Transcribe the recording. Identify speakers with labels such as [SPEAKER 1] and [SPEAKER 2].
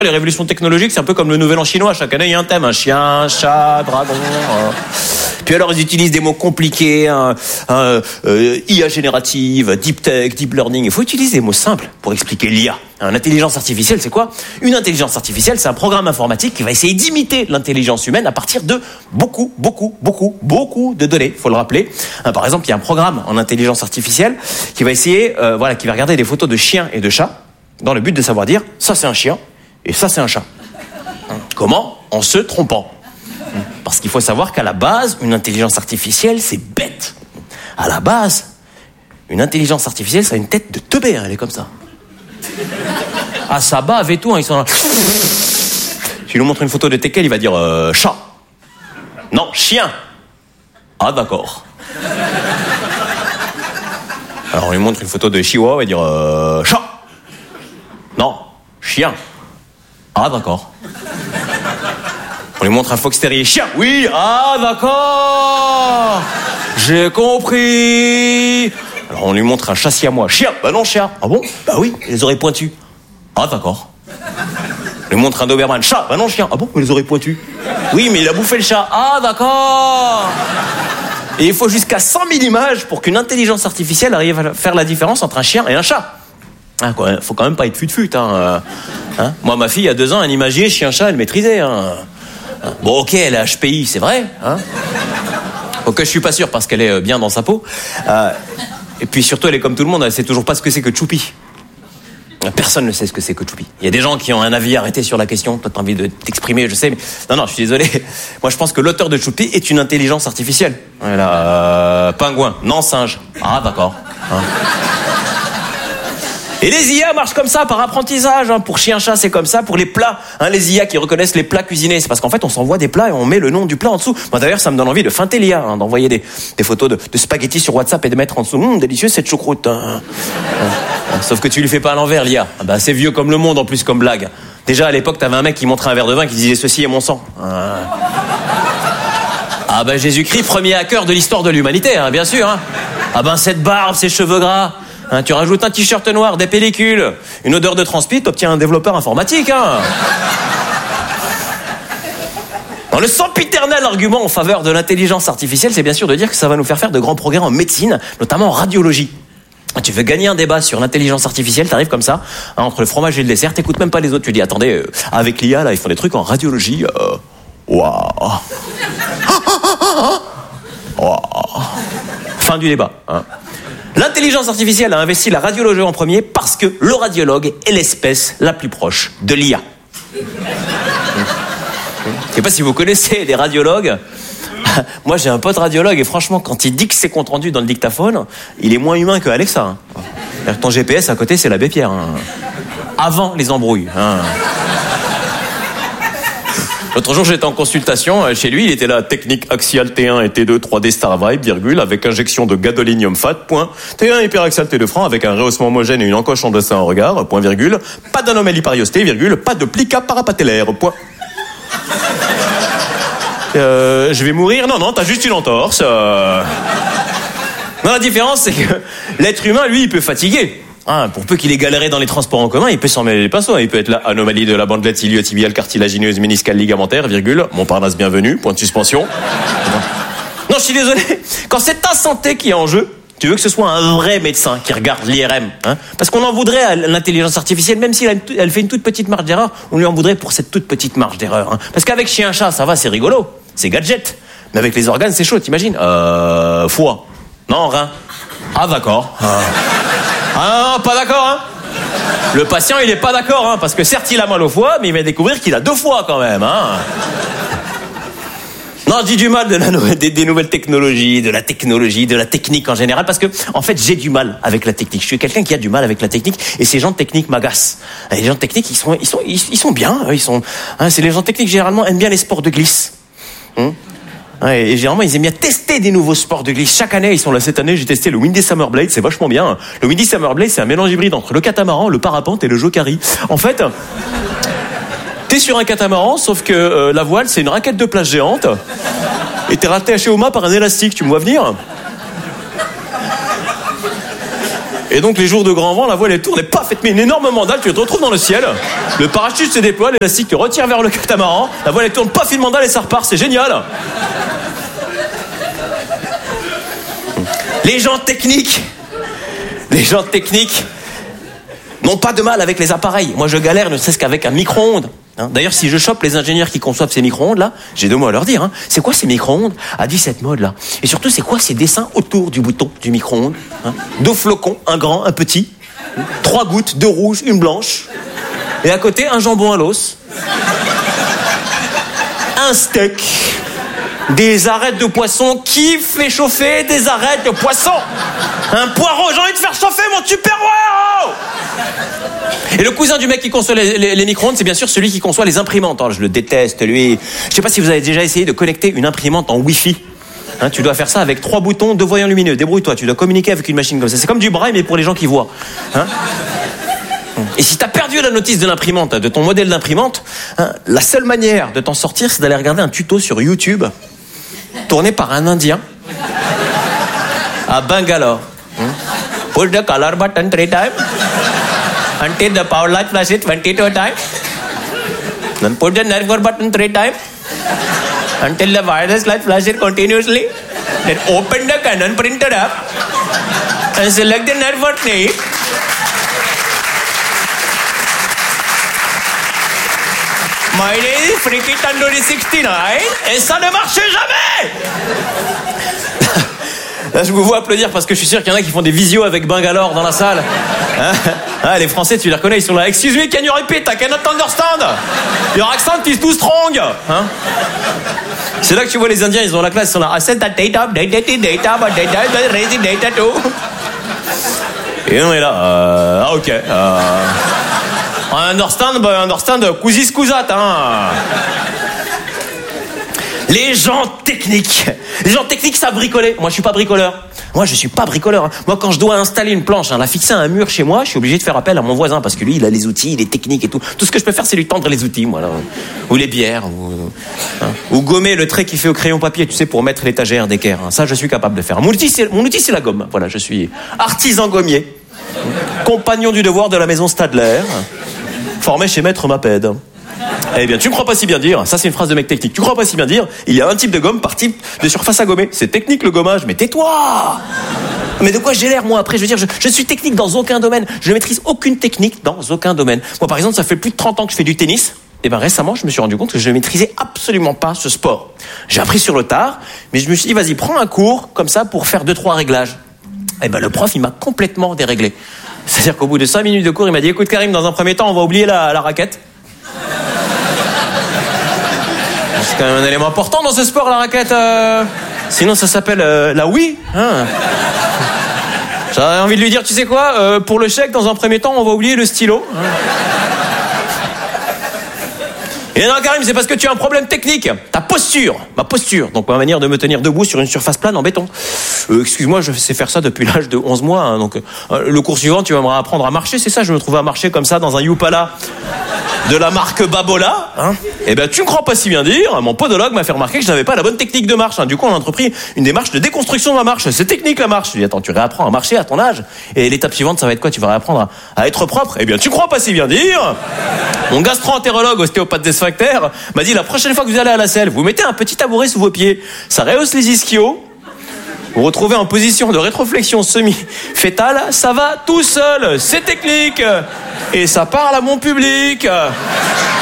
[SPEAKER 1] Les révolutions technologiques, c'est un peu comme le nouvel an chinois. Chaque année, il y a un thème. Un chien, un chat, dragon. Puis alors, ils utilisent des mots compliqués. IA générative, deep tech, deep learning. Il faut utiliser des mots simples pour expliquer l'IA. L'intelligence artificielle, c'est quoi ? Une intelligence artificielle, c'est un programme informatique qui va essayer d'imiter l'intelligence humaine à partir de beaucoup de données. Faut le rappeler. Par exemple, il y a un programme en intelligence artificielle qui va essayer, qui va regarder des photos de chiens et de chats dans le but de savoir dire ça c'est un chien et ça c'est un chat. Comment ? En se trompant. Parce qu'il faut savoir qu'à la base, une intelligence artificielle, c'est bête. À la base, une intelligence artificielle, ça a une tête de teubé, elle est comme ça. Ah, ça bave et tout, ils sont là. Tu lui montres une photo de teckel, il va dire chat. Non, chien. Ah, d'accord. Alors on lui montre une photo de chihuahua, il va dire chat. Non, chien. Ah, d'accord. On lui montre un fox terrier, chien. Oui, ah, d'accord. J'ai compris. Alors on lui montre un chat siamois, chien. Bah non, chien. Ah bon ? Bah oui, les oreilles pointues. Ah, d'accord. On lui montre un Doberman, chat. Bah non, chien. Ah bon ? Mais les oreilles pointues. Oui, mais il a bouffé le chat. Ah, d'accord. Et il faut jusqu'à 100 000 images pour qu'une intelligence artificielle arrive à faire la différence entre un chien et un chat. Faut quand même pas être fut-fut. Moi, ma fille, à 2 ans, un imagier, chien-chat, elle maîtrisait. Bon, ok, elle est HPI, c'est vrai. Ok, je suis pas sûr parce qu'elle est bien dans sa peau. Et puis surtout, elle est comme tout le monde, elle sait toujours pas ce que c'est que Choupi. Personne ne sait ce que c'est que Choupi. Il y a des gens qui ont un avis arrêté sur la question. Toi, t'as envie de t'exprimer, je sais, mais non, je suis désolé. Moi, je pense que l'auteur de Choupi est une intelligence artificielle. Voilà, pingouin, non singe. Ah, d'accord. Et les IA marchent comme ça, par apprentissage. Pour chien-chat, c'est comme ça. Pour les plats, les IA qui reconnaissent les plats cuisinés. C'est parce qu'en fait, on s'envoie des plats et on met le nom du plat en dessous. Moi, d'ailleurs, ça me donne envie de feinter l'IA, d'envoyer des photos de spaghettis sur WhatsApp et de mettre en dessous. Délicieux cette choucroute. Sauf que tu lui fais pas à l'envers, l'IA. C'est vieux comme le monde, en plus, comme blague. Déjà, à l'époque, t'avais un mec qui montrait un verre de vin qui disait « Ceci est mon sang ». Jésus-Christ, premier hacker de l'histoire de l'humanité, bien sûr. Cette barbe, ces cheveux gras. Tu rajoutes un t-shirt noir, des pellicules, une odeur de transpi, t'obtiens un développeur informatique. Le sempiternel argument en faveur de l'intelligence artificielle, c'est bien sûr de dire que ça va nous faire de grands progrès en médecine, notamment en radiologie. Tu veux gagner un débat sur l'intelligence artificielle, t'arrives comme ça, entre le fromage et le dessert, t'écoutes même pas les autres, tu dis attendez, avec l'IA là, ils font des trucs en radiologie, waouh. Fin du débat. L'intelligence artificielle a investi la radiologie en premier parce que le radiologue est l'espèce la plus proche de l'IA. Je ne sais pas si vous connaissez des radiologues. Moi, j'ai un pote radiologue et franchement, quand il dit que c'est compte rendu dans le dictaphone, il est moins humain que Alexa. Ton GPS à côté, c'est l'abbé Pierre. Avant les embrouilles. L'autre jour, j'étais en consultation chez lui, il était là, technique axiale T1 et T2, 3D Star Vibe, virgule, avec injection de gadolinium fat, point. T1 hyperaxial T2 franc, avec un rehaussement homogène et une encoche en dessin en regard, point virgule. Pas d'anomalie pariostée, virgule, pas de plica parapatellaire, point. Je vais mourir? Non, t'as juste une entorse. Non, la différence, c'est que l'être humain, lui, il peut fatiguer. Pour peu qu'il ait galéré dans les transports en commun, il peut s'en mêler les pinceaux. Il peut être là, anomalie de la bandelette iliotibiale cartilagineuse méniscale ligamentaire, virgule, Montparnasse bienvenue, point de suspension. Non, je suis désolé. Quand c'est ta santé qui est en jeu, tu veux que ce soit un vrai médecin qui regarde l'IRM. Parce qu'on en voudrait à l'intelligence artificielle, même si elle fait une toute petite marge d'erreur, on lui en voudrait pour cette toute petite marge d'erreur. Parce qu'avec chien-chat, ça va, c'est rigolo. C'est gadget. Mais avec les organes, c'est chaud, t'imagines? Foie. Non, rein. Ah, d'accord. Ah non, pas d'accord, Le patient, il est pas d'accord, parce que certes, il a mal au foie, mais il va découvrir qu'il a 2 foies quand même, Non, je dis du mal des nouvelles technologies, de la technique en général, parce que, en fait, j'ai du mal avec la technique. Je suis quelqu'un qui a du mal avec la technique, et ces gens de technique m'agacent. Les gens de technique, ils sont bien, c'est les gens de technique, généralement, aiment bien les sports de glisse. Et généralement, ils aiment bien tester des nouveaux sports de glisse. Chaque année, ils sont là. Cette année, j'ai testé le Windy Summer Blade, c'est vachement bien. Le Windy Summer Blade, c'est un mélange hybride entre le catamaran, le parapente et le jokari. En fait, t'es sur un catamaran, sauf que la voile, c'est une raquette de plage géante. Et t'es rattaché au mât par un élastique. Tu me vois venir ? Et donc les jours de grand vent, la voile elle tourne et paf, elle te met une énorme mandale, tu te retrouves dans le ciel, le parachute se déploie, l'élastique te retire vers le catamaran, la voile elle tourne, paf, une mandale et ça repart, c'est génial. Les gens techniques n'ont pas de mal avec les appareils. Moi je galère ne serait-ce qu'avec un micro-ondes. D'ailleurs, si je chope les ingénieurs qui conçoivent ces micro-ondes-là, j'ai 2 mots à leur dire. C'est quoi ces micro-ondes à 17 modes-là? Et surtout, c'est quoi ces dessins autour du bouton du micro-ondes? 2 flocons, un grand, un petit, 3 gouttes, 2 rouges, une blanche, et à côté, un jambon à l'os, un steak, des arêtes de poisson. Qui fait chauffer des arêtes de poisson? Un poireau, j'ai envie de faire chauffer mon Tupperware. Et le cousin du mec qui conçoit les micro-ondes, c'est bien sûr celui qui conçoit les imprimantes. Alors, je le déteste, lui. Je sais pas si vous avez déjà essayé de connecter une imprimante en Wi-Fi. Tu dois faire ça avec 3 boutons, 2 voyants lumineux. Débrouille-toi, tu dois communiquer avec une machine comme ça. C'est comme du braille, mais pour les gens qui voient. Et si t'as perdu la notice de l'imprimante, de ton modèle d'imprimante, la seule manière de t'en sortir, c'est d'aller regarder un tuto sur YouTube, tourné par un Indien, à Bangalore. Push the color button 3 times. Until the power light flashes 22 times. Then put the network button 3 times. Until the wireless light flashes continuously. Then open the Canon printer app. And select the network name. My name is Freaky Tandoori 69. Et ça ne marche jamais. Là, je vous vois applaudir parce que je suis sûr qu'il y en a qui font des visios avec Bangalore dans la salle. Les Français, tu les reconnais, ils sont là. Excuse me, can you repeat? I cannot understand. Your accent is too strong. C'est là que tu vois les Indiens, ils ont la classe, ils sont là. I said that data, but raising data too. Et on est là. Ok. Understand, cousis cousat, Les gens techniques savent bricoler. Moi, je suis pas bricoleur. Moi, quand je dois installer une planche, la fixer à un mur chez moi, je suis obligé de faire appel à mon voisin parce que lui, il a les outils, il est technique et tout. Tout ce que je peux faire, c'est lui tendre les outils, moi, là. Ou les bières, ou gommer le trait qu'il fait au crayon papier, tu sais, pour mettre l'étagère d'équerre. Ça, je suis capable de faire. Mon outil, c'est la gomme. Voilà, je suis artisan gommier, compagnon du devoir de la maison Stadler, formé chez Maître Maped. Eh bien, tu ne crois pas si bien dire, ça c'est une phrase de mec technique, tu crois pas si bien dire, il y a un type de gomme par type de surface à gommer. C'est technique le gommage, mais tais-toi! Mais de quoi j'ai l'air, moi, après? Je veux dire, je suis technique dans aucun domaine. Je maîtrise aucune technique dans aucun domaine. Moi, par exemple, ça fait plus de 30 ans que je fais du tennis. Et ben récemment, je me suis rendu compte que je ne maîtrisais absolument pas ce sport. J'ai appris sur le tard, mais je me suis dit, vas-y, prends un cours comme ça pour faire 2-3 réglages. Et ben le prof, il m'a complètement déréglé. C'est-à-dire qu'au bout de 5 minutes de cours, il m'a dit, écoute Karim, dans un premier temps, on va oublier la raquette. C'est quand même un élément important dans ce sport, la raquette. Sinon, ça s'appelle la Wii. J'avais envie de lui dire, tu sais quoi, pour le chèque, dans un premier temps, on va oublier le stylo. Et non, Karim, c'est parce que tu as un problème technique. Ma posture. Donc, ma manière de me tenir debout sur une surface plane en béton. Excuse-moi, je sais faire ça depuis l'âge de 11 mois. Donc, le cours suivant, tu vas me apprendre à marcher, c'est ça? Je me trouvais à marcher comme ça dans un Yupala de la marque Babola. Eh ben, tu ne crois pas si bien dire. Mon podologue m'a fait remarquer que je n'avais pas la bonne technique de marche. Du coup, on a entrepris une démarche de déconstruction de la marche. C'est technique, la marche. Je lui ai dit, attends, tu réapprends à marcher à ton âge. Et l'étape suivante, ça va être quoi? Tu vas réapprendre à être propre. Eh bien, tu ne crois pas si bien dire. Mon gastro-entérologue, ostéopathe des sphincters, m'a dit, la prochaine fois que vous allez à la selle, vous mettez un petit tabouret sous vos pieds. Ça rehausse les ischios. Vous retrouvez en position de rétroflexion semi-fétale, ça va tout seul, c'est technique, et ça parle à mon public.